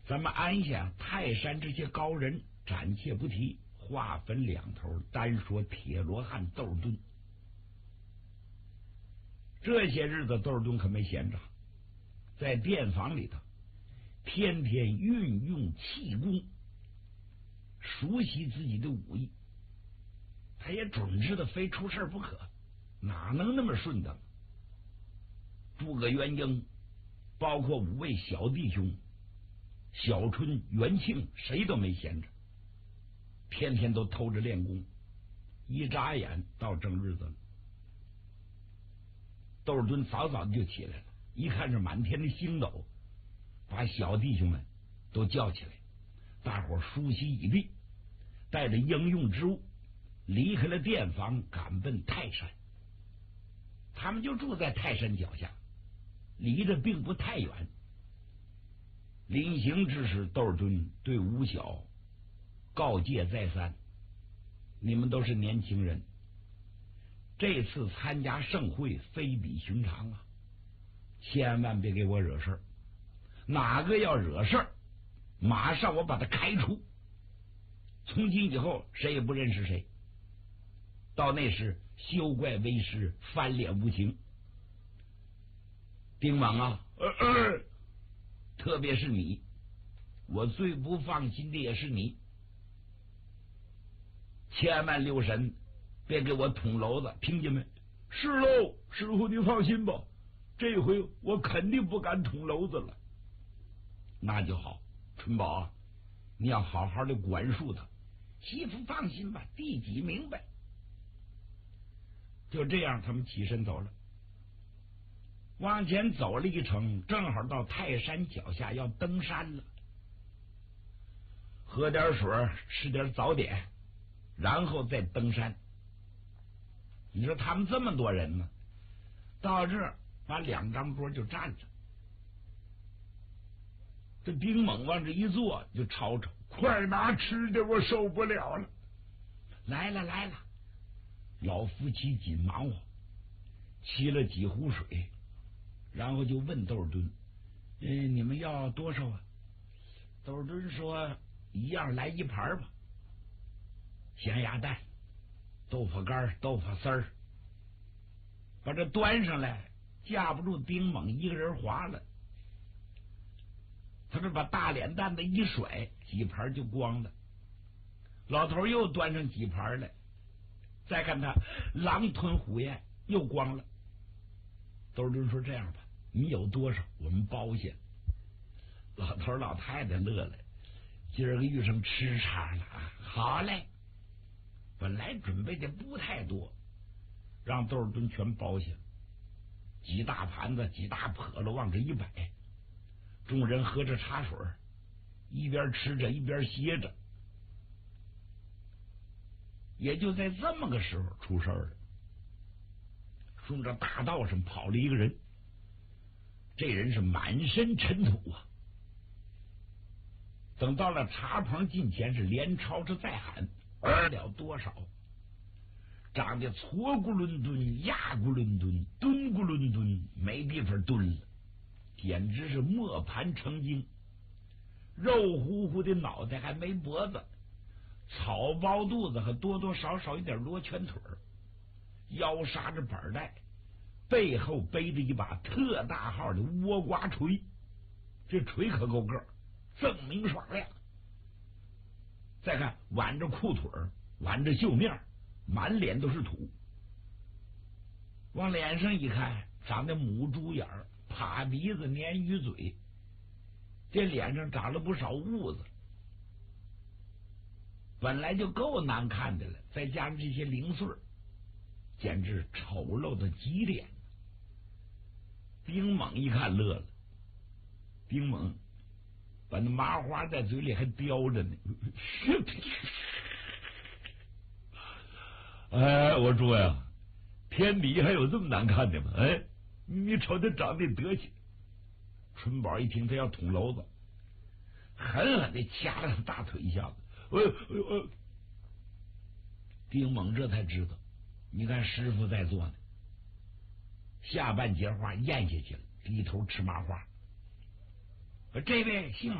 咱们安下泰山这些高人暂且不提，话分两头，单说铁罗汉窦尔敦。这些日子窦尔敦可没闲着，在殿房里头天天运用气功，熟悉自己的武艺。他也准知道非出事不可，哪能那么顺当？诸葛元英，包括5位小弟兄小春、元庆，谁都没闲着，天天都偷着练功。一眨眼到正日子了，窦尔敦早早的就起来了，一看是满天的星斗，把小弟兄们都叫起来，大伙梳洗已毕，带着应用之物离开了殿房，赶奔泰山。他们就住在泰山脚下，离着并不太远。临行之时，窦尔敦对吴晓告诫再三：你们都是年轻人，这次参加盛会非比寻常啊，千万别给我惹事儿。哪个要惹事儿，马上我把他开除。从今以后，谁也不认识谁。到那时，休怪为师翻脸无情。丁莽啊，特别是你，我最不放心的也是你，千万留神，别给我捅娄子，听见没？是喽，师傅你放心吧，这回我肯定不敢捅娄子了。那就好，春宝啊，你要好好的管束他。媳妇放心吧，弟弟明白。就这样，他们起身走了。往前走了一程，正好到泰山脚下要登山了。喝点水，吃点早点，然后再登山。你说他们这么多人呢，到这儿把2张桌就占了。这丁猛往这一坐就吵吵：“快拿吃的，我受不了了！”来了来了，老夫妻紧忙活，沏了几壶水，然后就问窦尔敦：“你们要多少啊？”窦尔敦说：“一样来1盘吧，咸鸭蛋、豆腐干、豆腐丝儿。”把这端上来，架不住丁猛一个人划了。他这把大脸蛋子一甩，几盘就光了。老头又端上几盘来，再看他狼吞虎咽，又光了。窦尔敦说：“这样吧，你有多少我们包下。”老头老太太乐了，今儿个遇上吃茬了啊！好嘞，本来准备的不太多，让窦尔敦全包下，几大盘子几大笸箩往这一摆，众人喝着茶水，一边吃着一边歇着。也就在这么个时候出事儿了，顺着大道上跑了一个人，这人是满身尘土啊。等到了茶棚近前，是连吵着再喊，了多少？长得矬咕伦敦、压咕伦敦、蹲咕伦敦，没地方蹲了，简直是磨盘成精。肉乎乎的脑袋还没脖子，草包肚子和多多少少一点罗圈腿，腰杀着板带，背后背着一把特大号的倭瓜锤，这锤可够个，锃明爽亮。再看挽着裤腿，挽着袖面，满脸都是土。往脸上一看，长得母猪眼儿，趴鼻子，鲶鱼嘴，这脸上长了不少痦子，本来就够难看的了，再加上这些零碎，简直丑陋的极点。丁猛一看乐了，丁猛把那麻花在嘴里还叼着呢。哎，我说呀，天底下还有这么难看的吗？哎，你瞅他长得得气。春宝一听他要捅娄子，狠狠的掐了他大腿一下子。丁猛这才知道，你看师傅在做呢，下半截话咽下去了，低头吃麻花。这位幸好